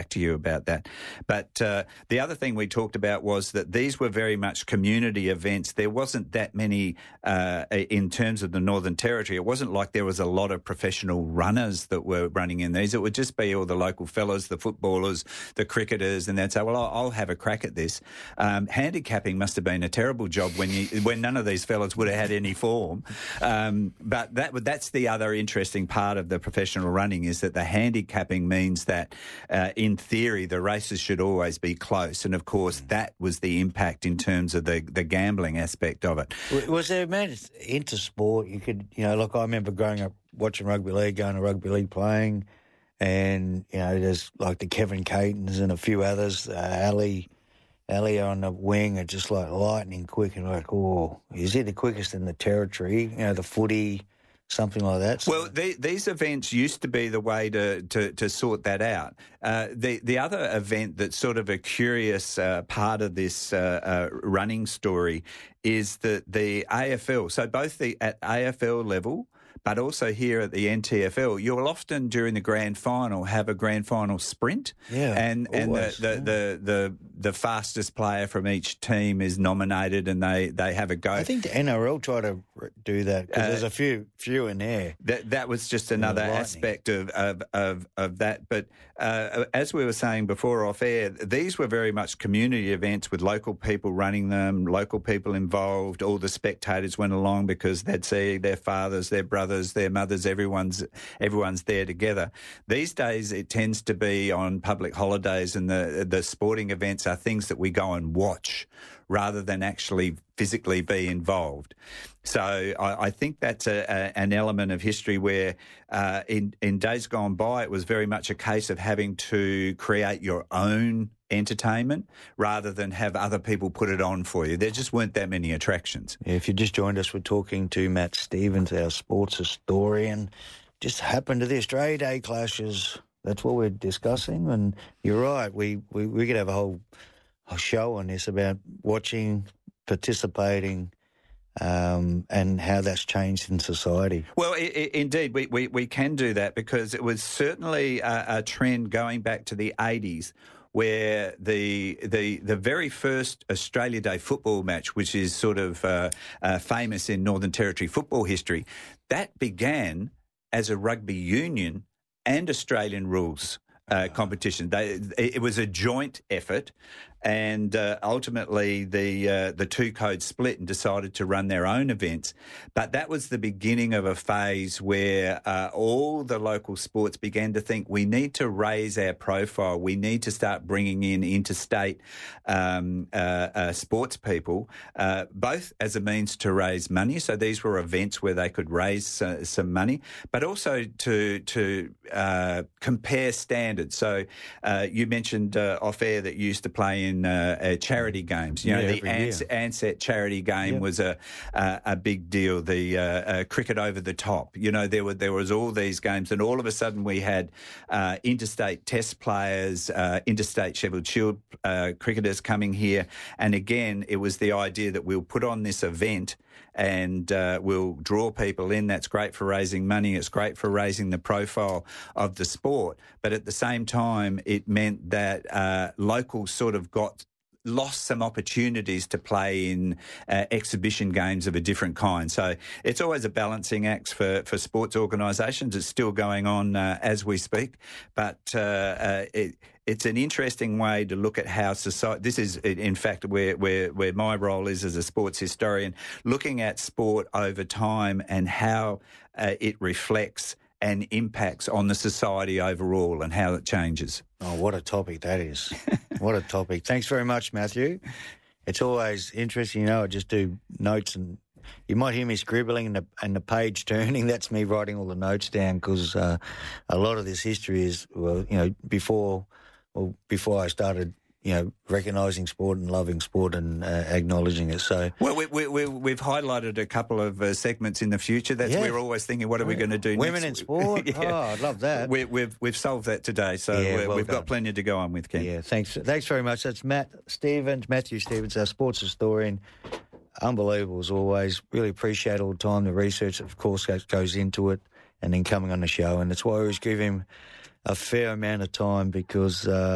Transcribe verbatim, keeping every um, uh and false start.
back to you about that. But uh, the other thing we talked about was that these were very much community events. There wasn't that many uh, in terms of the Northern Territory. It wasn't like there was a lot of professional runners that were running in these. It would just be all the local fellas, the footballers, the cricketers, and they'd say, well, I'll, I'll have a crack at this. Um, handicapping must have been a terrible job when you when none of these fellas would have had any form. Um, but that that's the other interesting part of the professional running, is that the handicapping means that, uh, in theory, the races should always be close. And, of course, that was the impact in terms of the, the gambling aspect of it. Was there a man into sport? You could, you know, look, I remember growing up watching rugby league, going to rugby league playing, and, you know, there's like the Kevin Catons and a few others, uh, Ali... Ali on the wing are just like lightning quick, and like, oh, is he the quickest in the territory? You know, the footy, something like that. So, well, the, these events used to be the way to, to, to sort that out. Uh, the the other event that's sort of a curious uh, part of this uh, uh, running story is that the A F L, so both the at A F L level, but also here at the N T F L, you'll often during the grand final have a grand final sprint, yeah, and and always, the, the, yeah. the the the fastest player from each team is nominated, and they, they have a go. I think the N R L try to do that because uh, there's a few few in there. That that was just another aspect of, of of of that. But uh, as we were saying before off air, these were very much community events with local people running them, local people involved. All the spectators went along because they'd see their fathers, their brothers, their mothers. Everyone's everyone's there together. These days, it tends to be on public holidays, and the the sporting events are things that we go and watch rather than actually physically be involved. So I, I think that's a, a, an element of history where uh, in, in days gone by, it was very much a case of having to create your own entertainment rather than have other people put it on for you. There just weren't that many attractions. Yeah, if you just joined us, we're talking to Matt Stevens, our sports historian. Just happened to the Australia Day clashes. That's what we're discussing. And you're right, we, we, we could have a whole, whole show on this about watching, participating, um, and how that's changed in society. Well, I- I- indeed, we, we, we can do that, because it was certainly a, a trend going back to the eighties, where the the the very first Australia Day football match, which is sort of uh, uh, famous in Northern Territory football history, that began as a rugby union and Australian rules uh, competition. They, it was a joint effort, and uh, ultimately the uh, the two codes split and decided to run their own events. But that was the beginning of a phase where uh, all the local sports began to think, we need to raise our profile. We need to start bringing in interstate um, uh, uh, sports people, uh, both as a means to raise money. So these were events where they could raise uh, some money, but also to to uh, compare standards. So uh, you mentioned uh, off air that you used to play in uh, uh, charity games. You know, yeah, the Ans- Ansett charity game yep. was a, a a big deal. The uh, uh, cricket over the top. You know, there were there was all these games, and all of a sudden we had uh, interstate Test players, uh, interstate Sheffield Shield uh, cricketers coming here, and again it was the idea that we'll put on this event and uh, we'll draw people in. That's great for raising money. It's great for raising the profile of the sport. But at the same time, it meant that uh, locals sort of got lost some opportunities to play in uh, exhibition games of a different kind. So it's always a balancing act for, for sports organisations. It's still going on uh, as we speak. But uh, uh, it, it's an interesting way to look at how society... This is, in fact, where, where, where my role is as a sports historian, looking at sport over time and how uh, it reflects and impacts on the society overall and how it changes. Oh, what a topic that is. What a topic. Thanks very much, Matthew. It's always interesting. You know, I just do notes, and you might hear me scribbling and the, and the page turning. That's me writing all the notes down, because uh, a lot of this history is, well, you know, before, well, before I started, you know, recognising sport and loving sport and uh, acknowledging it. So, well, we, we, we, we've highlighted a couple of uh, segments in the future. That's yeah. we're always thinking, what are we going to do Women next? in sport? yeah. Oh, I'd love that. We, we've we've solved that today, so yeah, we're, well we've done. got plenty to go on with, Ken. Yeah, thanks. Thanks very much. That's Matt Stevens, Matthew Stevens, our sports historian. Unbelievable as always. Really appreciate all the time, the research, of course, goes into it, and then coming on the show. And that's why I always give him a fair amount of time, because... Uh,